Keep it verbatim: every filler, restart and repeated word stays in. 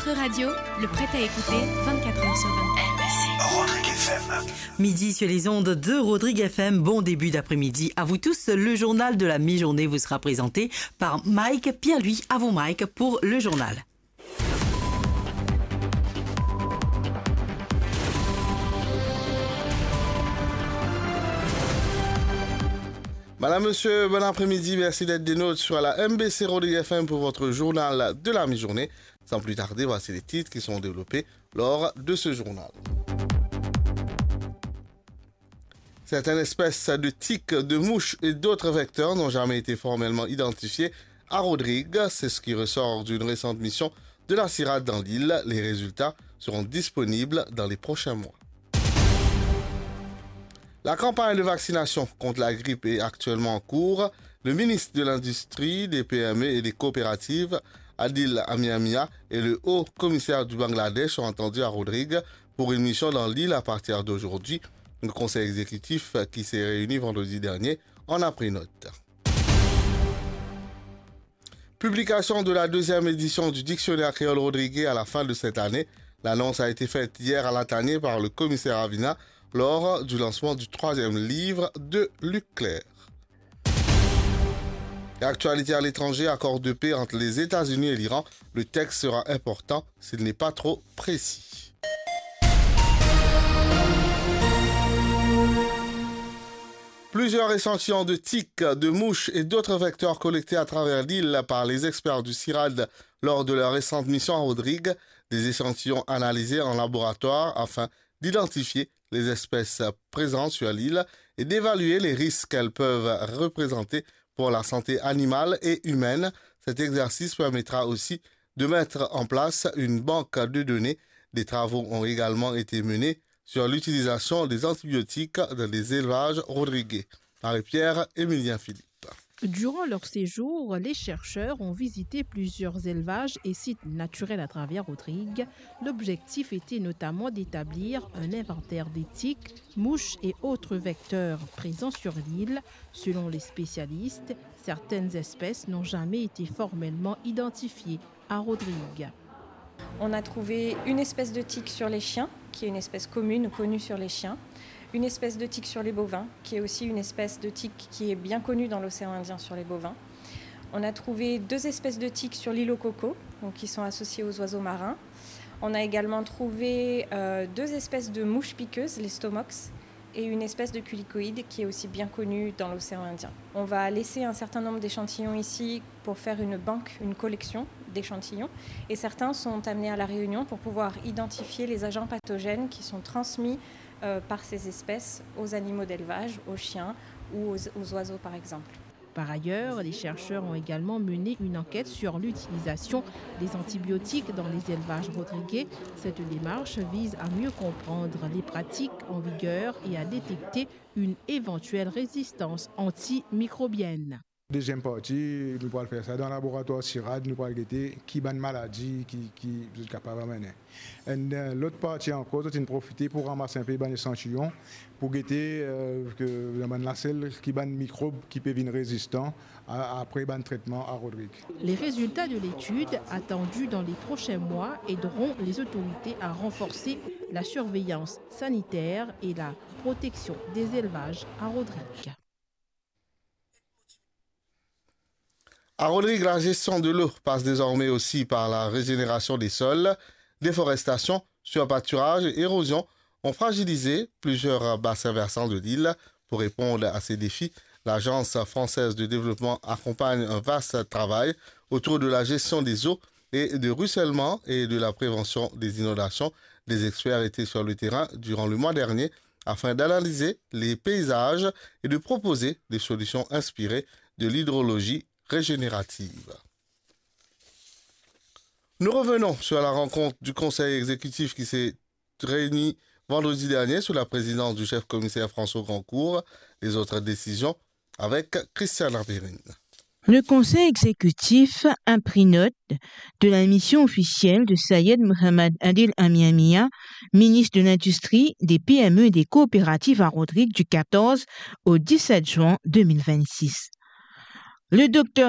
Votre radio, le prêt à écouter vingt-quatre heures sur vingt-quatre. Rodrigue F M. Midi sur les ondes de Rodrigue F M. Bon début d'après-midi à vous tous. Le journal de la mi-journée vous sera présenté par Mike Pierre-Louis. À vous Mike pour le journal. Madame, Monsieur, bon après-midi. Merci d'être des nôtres sur la M B C Rodrigue F M pour votre journal de la mi-journée. Sans plus tarder, voici les titres qui sont développés lors de ce journal. Certaines espèces de tiques, de mouches et d'autres vecteurs n'ont jamais été formellement identifiés à Rodrigue. C'est ce qui ressort d'une récente mission de la CIRAD dans l'île. Les résultats seront disponibles dans les prochains mois. La campagne de vaccination contre la grippe est actuellement en cours. Le ministre de l'Industrie, des P M E et des coopératives, Adil Amiamia, et le haut commissaire du Bangladesh sont entendus à Rodrigue pour une mission dans l'île à partir d'aujourd'hui. Le conseil exécutif qui s'est réuni vendredi dernier en a pris note. Publication de la deuxième édition du dictionnaire créole rodriguais à la fin de cette année. L'annonce a été faite hier à Latanier par le commissaire Avina lors du lancement du troisième livre de Luc Clerc. Actualité à l'étranger, accord de paix entre les États-Unis et l'Iran. Le texte sera important s'il n'est pas trop précis. Plusieurs échantillons de tiques, de mouches et d'autres vecteurs collectés à travers l'île par les experts du CIRAD lors de leur récente mission à Rodrigue. Des échantillons analysés en laboratoire afin d'identifier les espèces présentes sur l'île et d'évaluer les risques qu'elles peuvent représenter pour la santé animale et humaine. Cet exercice permettra aussi de mettre en place une banque de données. Des travaux ont également été menés sur l'utilisation des antibiotiques dans les élevages rodriguais. Marie-Pierre, Émilien Philippe. Durant leur séjour, les chercheurs ont visité plusieurs élevages et sites naturels à travers Rodrigue. L'objectif était notamment d'établir un inventaire des tiques, mouches et autres vecteurs présents sur l'île. Selon les spécialistes, certaines espèces n'ont jamais été formellement identifiées à Rodrigue. On a trouvé une espèce de tique sur les chiens, qui est une espèce commune connue sur les chiens. Une espèce de tique sur les bovins, qui est aussi une espèce de tique qui est bien connue dans l'océan Indien sur les bovins. On a trouvé deux espèces de tiques sur l'île au coco, donc qui sont associées aux oiseaux marins. On a également trouvé euh, deux espèces de mouches piqueuses, les stomox, et une espèce de culicoïde qui est aussi bien connue dans l'océan Indien. On va laisser un certain nombre d'échantillons ici pour faire une banque, une collection d'échantillons, et certains sont amenés à La Réunion pour pouvoir identifier les agents pathogènes qui sont transmis Euh, par ces espèces aux animaux d'élevage, aux chiens ou aux, aux oiseaux par exemple. Par ailleurs, les chercheurs ont également mené une enquête sur l'utilisation des antibiotiques dans les élevages rodriguais. Cette démarche vise à mieux comprendre les pratiques en vigueur et à détecter une éventuelle résistance antimicrobienne. Deuxième partie, nous pourrons faire ça dans le laboratoire CIRAD, nous pourrons regarder qui a une maladie qui qui est capable de mener. Et l'autre partie encore, c'est de profiter pour ramasser un peu d'échantillons pour guetter euh, que la celle qui a un microbe qui peut venir résistant à, après un traitement à Rodrigue. Les résultats de l'étude, attendus dans les prochains mois, aideront les autorités à renforcer la surveillance sanitaire et la protection des élevages à Rodrigue. À Rodrigue, la gestion de l'eau passe désormais aussi par la régénération des sols. Déforestation, surpâturage et érosion ont fragilisé plusieurs bassins versants de l'île. Pour répondre à ces défis, l'Agence française de développement accompagne un vaste travail autour de la gestion des eaux et du ruissellement et de la prévention des inondations. Des experts étaient sur le terrain durant le mois dernier afin d'analyser les paysages et de proposer des solutions inspirées de l'hydrologie régénérative. Nous revenons sur la rencontre du conseil exécutif qui s'est réuni vendredi dernier sous la présidence du chef commissaire François Grandcourt. Les autres décisions avec Christiane Arbérine. Le conseil exécutif a pris note de la mission officielle de Sayed Mohamed Adil Amiamia, ministre de l'Industrie, des P M E et des coopératives à Rodrigue du quatorze au dix-sept juin deux mille vingt-six. Le docteur